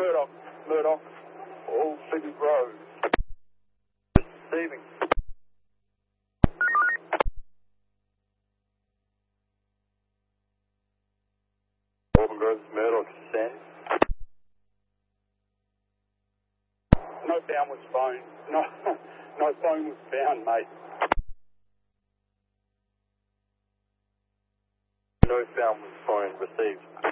Murdoch, all City Road. Receiving. Auburn Groves, Murdoch, send. No phone was found. No phone was found, mate. No phone was found, received.